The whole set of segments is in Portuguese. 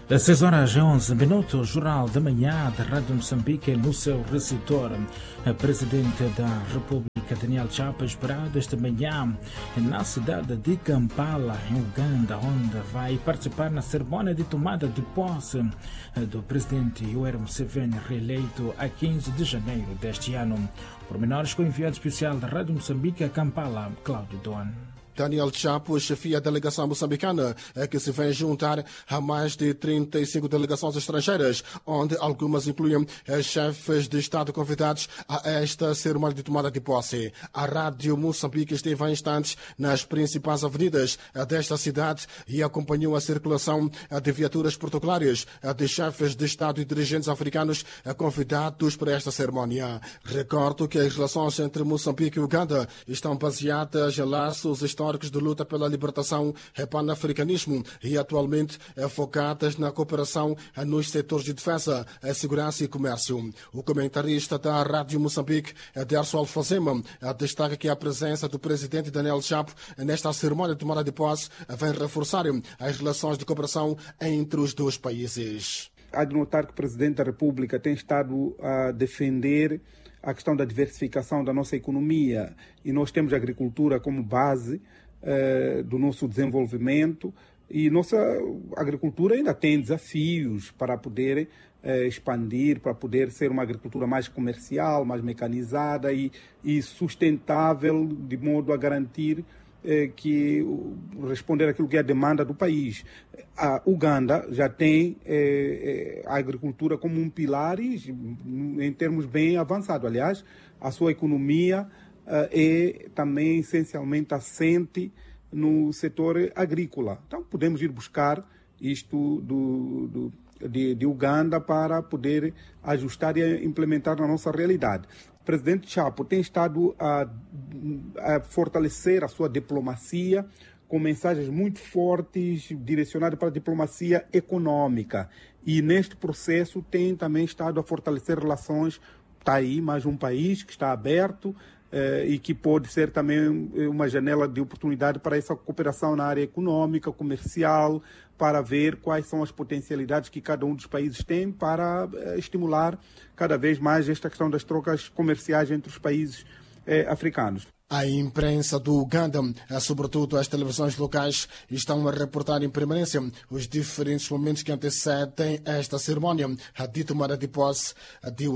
Às 6 horas e 11 minutos, Jornal da Manhã da Rádio Moçambique no seu receptor. A Presidente da República, Daniel Chapo, esperado esta manhã na cidade de Kampala, em Uganda, onde vai participar na cerimônia de tomada de posse do Presidente Yoweri Museveni, reeleito a 15 de janeiro deste ano. Pormenores com o enviado especial da Rádio Moçambique a Kampala, Cláudio Doan. Daniel Chapo chefia a delegação moçambicana, que se vem juntar a mais de 35 delegações estrangeiras, onde algumas incluem chefes de Estado convidados a esta cerimônia de tomada de posse. A Rádio Moçambique esteve há instantes nas principais avenidas desta cidade e acompanhou a circulação de viaturas protocolares de chefes de Estado e dirigentes africanos convidados para esta cerimônia. Recordo que as relações entre Moçambique e Uganda estão baseadas em laços históricos de luta pela libertação e panafricanismo e atualmente focadas na cooperação nos setores de defesa, segurança e comércio. O comentarista da Rádio Moçambique, Derso Alfazema, destaca que a presença do presidente Daniel Chapo nesta cerimônia de tomada de posse vem reforçar as relações de cooperação entre os dois países. Há de notar que o Presidente da República tem estado a defender a questão da diversificação da nossa economia e nós temos a agricultura como base do nosso desenvolvimento e nossa agricultura ainda tem desafios para poder expandir, para poder ser uma agricultura mais comercial, mais mecanizada e sustentável, de modo a garantir que responder àquilo que é a demanda do país. A Uganda já tem a agricultura como um pilar e, em termos bem avançados. Aliás, a sua economia é também essencialmente assente no setor agrícola. Então, podemos ir buscar isto de Uganda para poder ajustar e implementar na nossa realidade. O presidente Chapo tem estado a fortalecer a sua diplomacia com mensagens muito fortes direcionadas para a diplomacia econômica. E neste processo tem também estado a fortalecer relações. Está aí mais um país que está aberto e que pode ser também uma janela de oportunidade para essa cooperação na área econômica, comercial, para ver quais são as potencialidades que cada um dos países tem para estimular cada vez mais esta questão das trocas comerciais entre os países africanos. A imprensa do Uganda, sobretudo as televisões locais, estão a reportar em permanência os diferentes momentos que antecedem esta cerimónia de tomada de posse de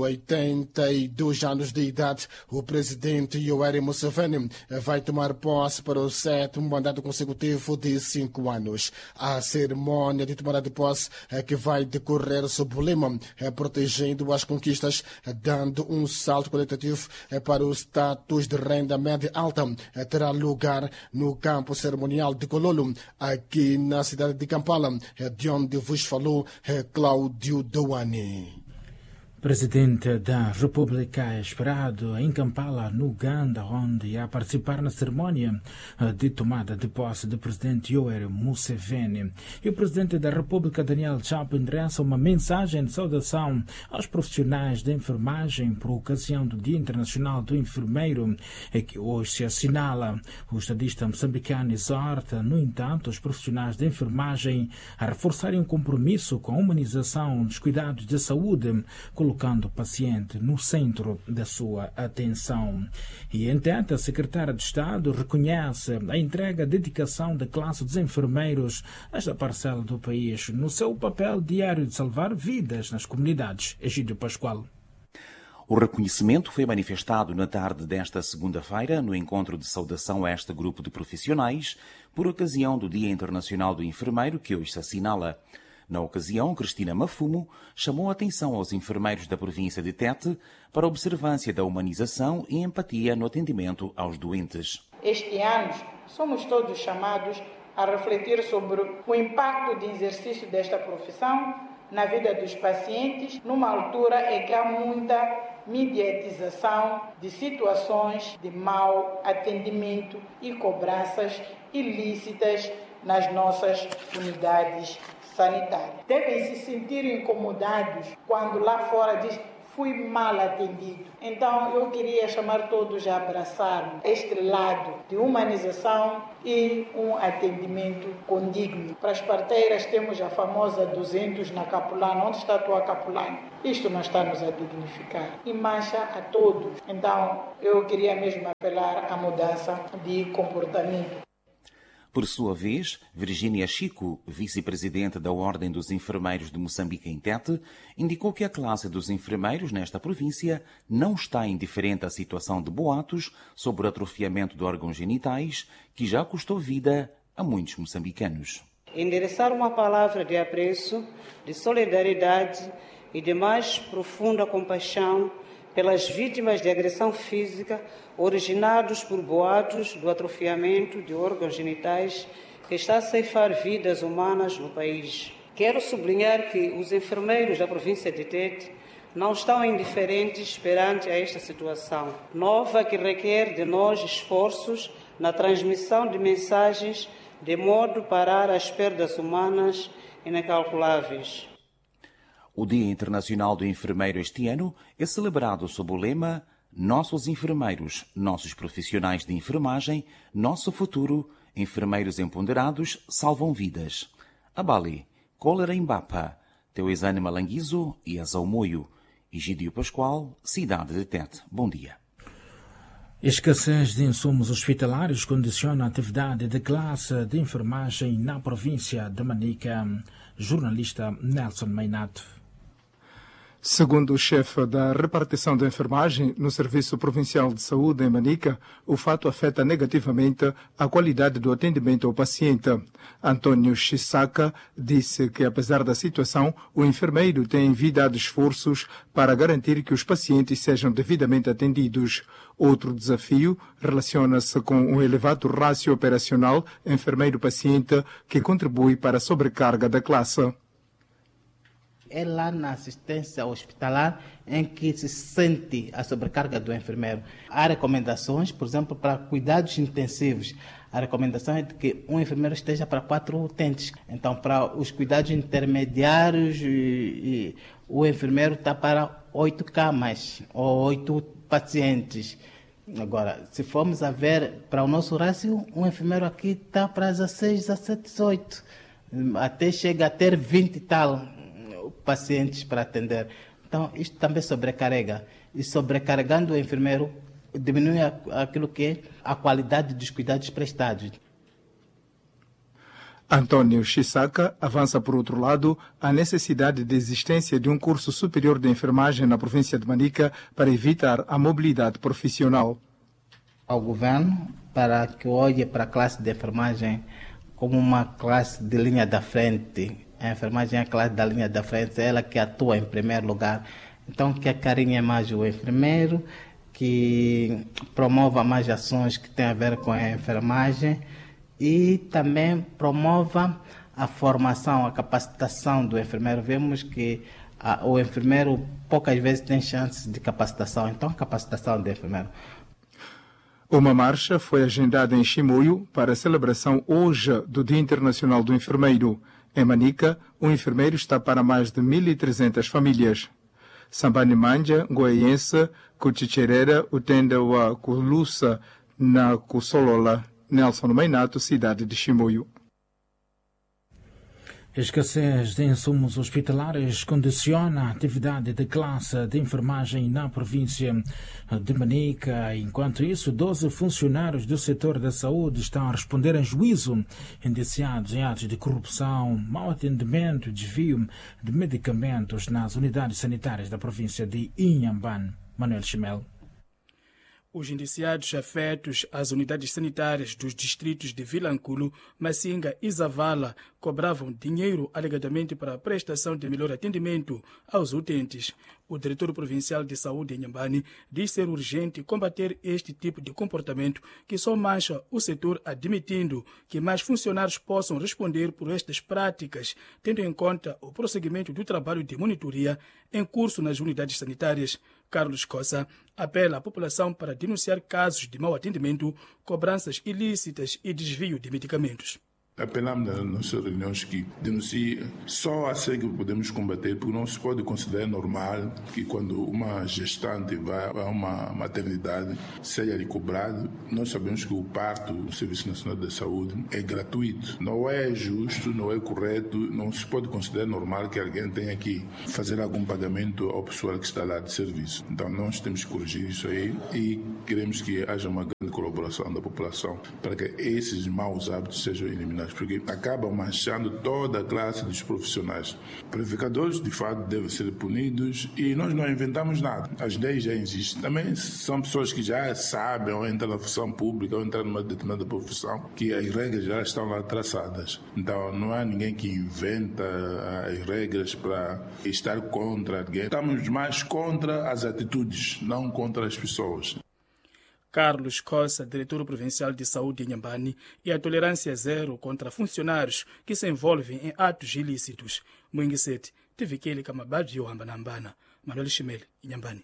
82 anos de idade. O presidente Yoweri Museveni vai tomar posse para o 7º mandato consecutivo de 5 anos. A cerimónia de tomada de posse que vai decorrer sob o lema protegendo as conquistas, dando um salto qualitativo para o status de renda média alta, terá lugar no campo cerimonial de Kololo, aqui na cidade de Kampala, de onde vos falou Cláudio Doane. Presidente da República é esperado em Kampala, no Uganda, onde irá participar na cerimónia de tomada de posse do presidente Yoweri Museveni. E o presidente da República, Daniel Chapo, endereça uma mensagem de saudação aos profissionais da enfermagem por ocasião do Dia Internacional do Enfermeiro, que hoje se assinala. O estadista moçambicano exorta, no entanto, os profissionais da enfermagem a reforçarem o compromisso com a humanização dos cuidados de saúde, colocando o paciente no centro da sua atenção. E, entanto, a secretária de Estado reconhece a entrega e dedicação da classe dos enfermeiros a esta parcela do país no seu papel diário de salvar vidas nas comunidades. Egídio Pascoal. O reconhecimento foi manifestado na tarde desta segunda-feira no encontro de saudação a este grupo de profissionais por ocasião do Dia Internacional do Enfermeiro, que hoje se assinala. Na ocasião, Cristina Mafumo chamou a atenção aos enfermeiros da província de Tete para a observância da humanização e empatia no atendimento aos doentes. Este ano, somos todos chamados a refletir sobre o impacto de exercício desta profissão na vida dos pacientes, numa altura em que há muita mediatização de situações de mau atendimento e cobranças ilícitas nas nossas unidades sanitárias. Devem se sentir incomodados quando lá fora diz fui mal atendido. Então eu queria chamar todos a abraçar este lado de humanização e um atendimento condigno. Para as parteiras temos a famosa 200 na Capulana. Onde está a tua Capulana? Isto não está nos a dignificar e mancha a todos. Então eu queria mesmo apelar à mudança de comportamento. Por sua vez, Virgínia Chico, vice-presidente da Ordem dos Enfermeiros de Moçambique em Tete, indicou que a classe dos enfermeiros nesta província não está indiferente à situação de boatos sobre o atrofiamento de órgãos genitais, que já custou vida a muitos moçambicanos. Endereçar uma palavra de apreço, de solidariedade e de mais profunda compaixão pelas vítimas de agressão física originados por boatos do atrofiamento de órgãos genitais que está a ceifar vidas humanas no país. Quero sublinhar que os enfermeiros da província de Tete não estão indiferentes perante a esta situação nova que requer de nós esforços na transmissão de mensagens de modo a parar as perdas humanas incalculáveis. O Dia Internacional do Enfermeiro este ano é celebrado sob o lema Nossos enfermeiros, nossos profissionais de enfermagem, nosso futuro, enfermeiros empoderados salvam vidas. Abali, Cólera Embapa, Teuizane Malanguizo e Azaumoio. Egídio Pascoal, cidade de Tete. Bom dia. Escassez de insumos hospitalares condiciona a atividade de classe de enfermagem na província de Manica. Jornalista Nelson Meinato. Segundo o chefe da repartição da enfermagem no Serviço Provincial de Saúde em Manica, o fato afeta negativamente a qualidade do atendimento ao paciente. Antônio Chisaka disse que, apesar da situação, o enfermeiro tem envidado esforços para garantir que os pacientes sejam devidamente atendidos. Outro desafio relaciona-se com o elevado rácio operacional enfermeiro-paciente que contribui para a sobrecarga da classe. É lá na assistência hospitalar em que se sente a sobrecarga do enfermeiro. Há recomendações, por exemplo, para cuidados intensivos. A recomendação é de que um enfermeiro esteja para 4 utentes. Então, para os cuidados intermediários, o enfermeiro está para 8 camas ou 8 pacientes. Agora, se formos a ver para o nosso rácio, um enfermeiro aqui está para 16, 17, 18. Até chega a ter 20 e tal pacientes para atender. Então, isto também sobrecarrega. E sobrecarregando o enfermeiro, diminui aquilo que é a qualidade dos cuidados prestados. Antônio Chisaka avança, por outro lado, a necessidade de existência de um curso superior de enfermagem na província de Manica para evitar a mobilidade profissional. Ao governo, para que olhe para a classe de enfermagem como uma classe de linha da frente. A enfermagem é a classe da linha da frente, é ela que atua em primeiro lugar. Então, que acarinhe mais o enfermeiro, que promova mais ações que têm a ver com a enfermagem e também promova a formação, a capacitação do enfermeiro. Vemos que o enfermeiro poucas vezes tem chances de capacitação, então capacitação do enfermeiro. Uma marcha foi agendada em Chimoio para a celebração hoje do Dia Internacional do Enfermeiro. Em Manica, o enfermeiro está para mais de 1.300 famílias. Sambani Manja, Goiense, Cuchicherera, Utenda wa Kulusa, na Kusolola, Nelson Meinato, cidade de Chimoio. Escassez de insumos hospitalares condiciona a atividade de classe de enfermagem na província de Manica. Enquanto isso, 12 funcionários do setor da saúde estão a responder em juízo, indiciados em atos de corrupção, mau atendimento e desvio de medicamentos nas unidades sanitárias da província de Inhambane. Manuel Chimel. Os indiciados afetos às unidades sanitárias dos distritos de Vilanculo, Massinga e Zavala cobravam dinheiro alegadamente para a prestação de melhor atendimento aos utentes. O diretor provincial de saúde em Inhambane diz ser urgente combater este tipo de comportamento que só mancha o setor, admitindo que mais funcionários possam responder por estas práticas, tendo em conta o prosseguimento do trabalho de monitoria em curso nas unidades sanitárias. Carlos Cossa apela à população para denunciar casos de mau atendimento, cobranças ilícitas e desvio de medicamentos. Apelamos nas nossas reuniões que denunciem só assim que podemos combater, porque não se pode considerar normal que quando uma gestante vai a uma maternidade seja lhe cobrado. Nós sabemos que o parto do Serviço Nacional de Saúde é gratuito. Não é justo, não é correto, não se pode considerar normal que alguém tenha que fazer algum pagamento ao pessoal que está lá de serviço. Então nós temos que corrigir isso aí e queremos que haja uma grande colaboração da população para que esses maus hábitos sejam eliminados, porque acabam manchando toda a classe dos profissionais. Verificadores, de fato, devem ser punidos e nós não inventamos nada. As leis já existem. Também são pessoas que já sabem ou entram na função pública ou entram numa determinada profissão, que as regras já estão lá traçadas. Então não há ninguém que inventa as regras para estar contra alguém. Estamos mais contra as atitudes, não contra as pessoas. Carlos Cossa, diretor provincial de saúde de Inhambane, e a tolerância zero contra funcionários que se envolvem em atos ilícitos. Mwingisete, Tivikeli Kamabadi Yohambanambana, Manuel Chimele, Inhambane.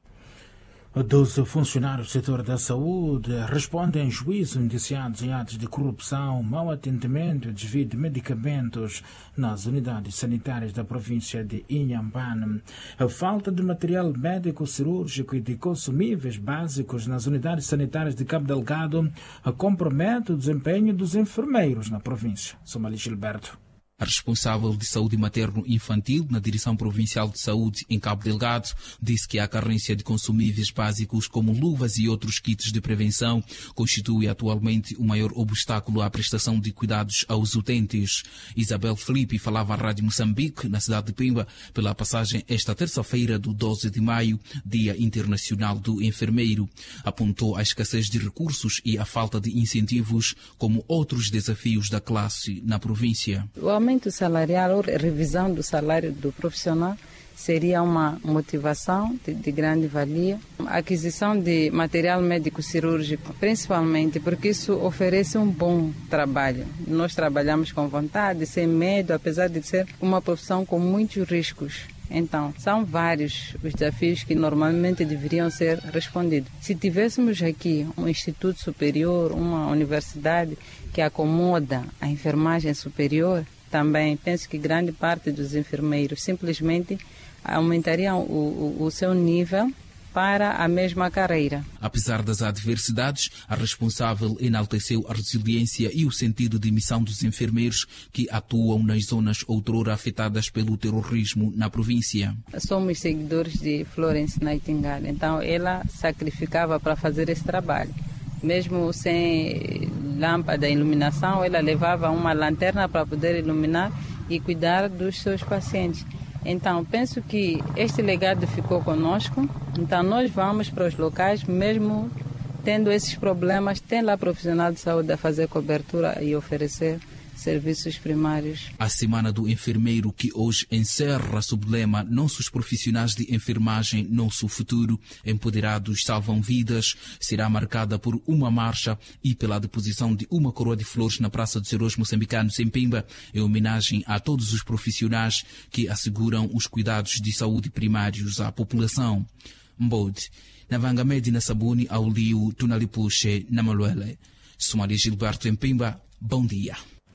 12 funcionários do setor da saúde respondem em juízo indiciados em atos de corrupção, mau atendimento e desvio de medicamentos nas unidades sanitárias da província de Inhambane. A falta de material médico cirúrgico e de consumíveis básicos nas unidades sanitárias de Cabo Delgado compromete o desempenho dos enfermeiros na província. Somali Gilberto. A responsável de saúde materno-infantil na Direção Provincial de Saúde em Cabo Delgado disse que a carência de consumíveis básicos como luvas e outros kits de prevenção constitui atualmente o maior obstáculo à prestação de cuidados aos utentes. Isabel Felipe falava à Rádio Moçambique, na cidade de Pemba, pela passagem esta terça-feira do 12 de maio, Dia Internacional do Enfermeiro. Apontou a escassez de recursos e a falta de incentivos como outros desafios da classe na província. O aumento salarial ou revisão do salário do profissional seria uma motivação de grande valia. A aquisição de material médico cirúrgico, principalmente porque isso oferece um bom trabalho. Nós trabalhamos com vontade, sem medo, apesar de ser uma profissão com muitos riscos. Então, são vários os desafios que normalmente deveriam ser respondidos. Se tivéssemos aqui um instituto superior, uma universidade que acomoda a enfermagem superior, também penso que grande parte dos enfermeiros simplesmente aumentariam o seu nível para a mesma carreira. Apesar das adversidades, a responsável enalteceu a resiliência e o sentido de missão dos enfermeiros que atuam nas zonas outrora afetadas pelo terrorismo na província. Somos seguidores de Florence Nightingale, então ela sacrificava para fazer esse trabalho. Mesmo sem lâmpada de iluminação, ela levava uma lanterna para poder iluminar e cuidar dos seus pacientes. Então, penso que este legado ficou conosco. Então, nós vamos para os locais, mesmo tendo esses problemas, tem lá profissional de saúde a fazer cobertura e oferecer serviços primários. A Semana do Enfermeiro, que hoje encerra sob o lema Nossos profissionais de enfermagem, nosso futuro, empoderados salvam vidas, será marcada por uma marcha e pela deposição de uma coroa de flores na Praça dos Heróis Moçambicanos em Pemba, em homenagem a todos os profissionais que asseguram os cuidados de saúde primários à população. Mbode, na Vangamedi na Sabuni, ao Liu, Tunalipuxe, na Maluele. Somali Gilberto em Pemba, bom dia.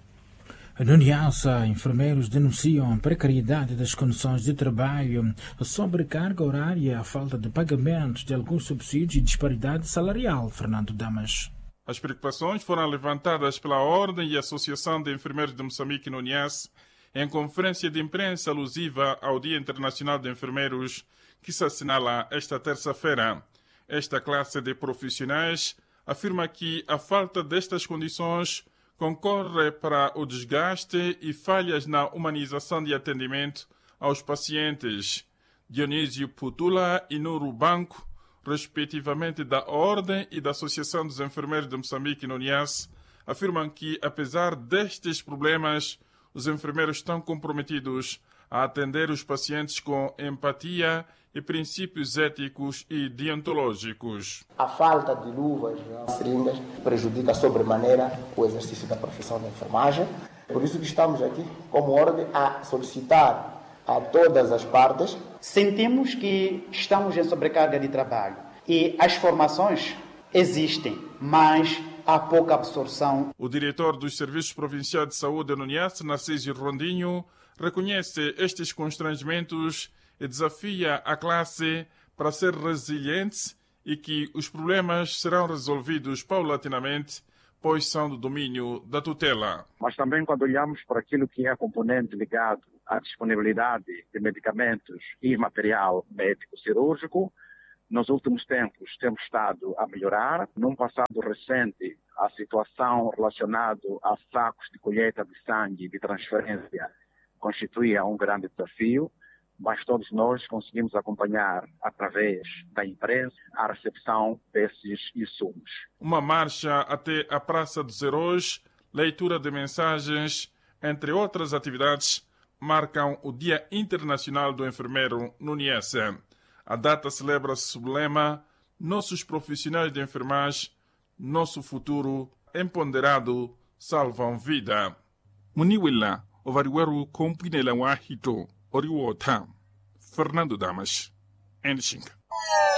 No Niassa, enfermeiros denunciam a precariedade das condições de trabalho, a sobrecarga horária, a falta de pagamentos de alguns subsídios e disparidade salarial. Fernando Damas. As preocupações foram levantadas pela Ordem e Associação de Enfermeiros de Moçambique no Niassa em conferência de imprensa alusiva ao Dia Internacional de Enfermeiros, que se assinala esta terça-feira. Esta classe de profissionais afirma que a falta destas condições concorre para o desgaste e falhas na humanização de atendimento aos pacientes. Dionísio Putula e Nuru Banco, respectivamente da Ordem e da Associação dos Enfermeiros de Moçambique no Niassa, afirmam que, apesar destes problemas, os enfermeiros estão comprometidos a atender os pacientes com empatia e princípios éticos e deontológicos. A falta de luvas e seringas prejudica sobremaneira o exercício da profissão de enfermagem. Por isso que estamos aqui, como ordem, a solicitar a todas as partes. Sentimos que estamos em sobrecarga de trabalho e as formações existem, mas há pouca absorção. O diretor dos Serviços Provinciais de Saúde no Niassa, Narciso Rondinho, reconhece estes constrangimentos e desafia a classe para ser resiliente e que os problemas serão resolvidos paulatinamente, pois são do domínio da tutela. Mas também quando olhamos para aquilo que é a componente ligado à disponibilidade de medicamentos e material médico-cirúrgico, nos últimos tempos temos estado a melhorar. Num passado recente, a situação relacionada a sacos de colheita de sangue e de transferência constituía um grande desafio, mas todos nós conseguimos acompanhar, através da imprensa, a recepção desses insumos. Uma marcha até a Praça dos Heróis, leitura de mensagens, entre outras atividades, marcam o Dia Internacional do Enfermeiro no Niassa. A data celebra-se sob o lema Nossos profissionais de enfermagem, nosso futuro empoderado, salvam vida. Muniwila, ovariweru kompinela wahito, Oriwota, Fernando Damas, Enxinga.